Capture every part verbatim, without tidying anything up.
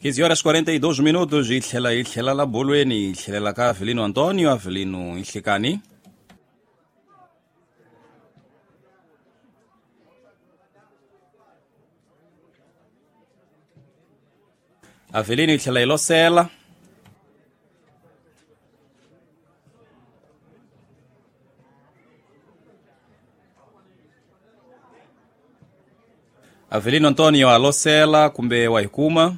quinze horas quarenta e dois minutos, itlhela itlhela la bolweni, itlhelela ka Avelino Antônio, Avelino Ihlekani. Avelino itlhela ilosela. Avelino Antônio alosela kumbe waikuma.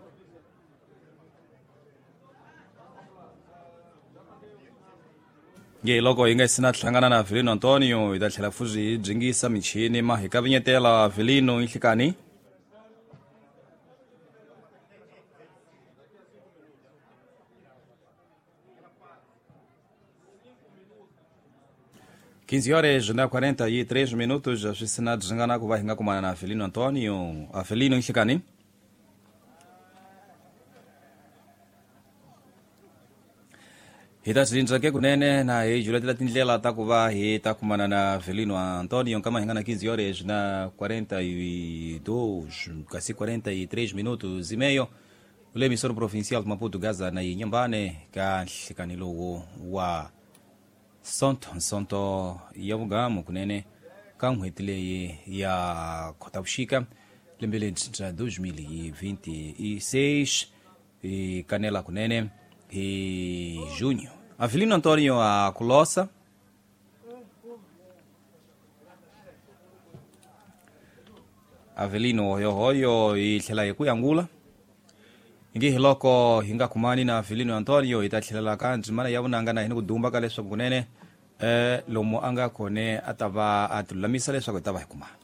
Nge loko inga sina tlangana na Avelino Antônio idatlhela fuzi jingisa michini mahikavinyetela Avelino Ihlekani. quinze horas na quarenta e três minutos, a gente desengana com vai kumana na Avelino Antônio, Avelino Ihlekani. Hita silinzake kunene na hii julatila tindlela takuva hita kumana na Avelino Antônio kama hingana quinze horas na quarenta e dois, quase quarenta e três minutos e meio. O emissor provincial de Maputo Gaza na Inhambane ka Ihlekani logo wa Sonto Sonto Yabugamo kunene kamwetile ya Kotaushika lembele de dois mil e vinte e seis e Canela kunene e junho. Avelino Antônio a Colossa. Avelino hoyo e tlela yakuyangula. Ingi hiloko hinga kumani na Avelino Antônio itatlela kanji mana yabunanga na hinu dumba kale so kunene eh lomo anga kone atava atulamisa le so kutaba kuma.